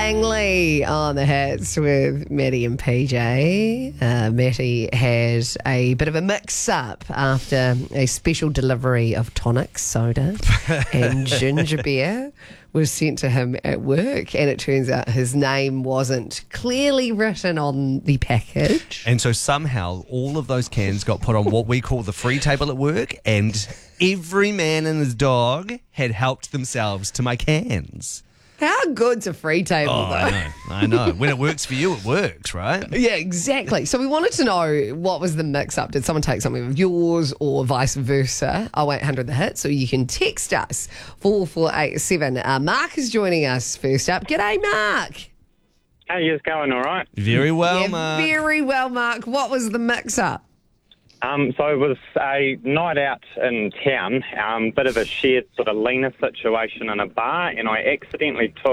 Langley on the hits with Maddie and PJ. Matty has a bit of a mix-up after a special delivery of tonic soda and ginger beer was sent to him at work, and it turns out his name wasn't clearly written on the package. And so somehow all of those cans got put on what we call the free table at work, and every man and his dog had helped themselves to my cans. How good's a free table, though? I know. When it works for you, it works, right? Yeah, exactly. So we wanted to know, what was the mix-up? Did someone take something of yours or vice versa? 0800 The Hit, so you can text us 4487. Mark is joining us first up. G'day, Mark. How are you going, all right? Very well, Yeah, Mark. very well, Mark. What was the mix-up? So it was a night out in town, bit of a shared sort of leaner situation in a bar, and I accidentally took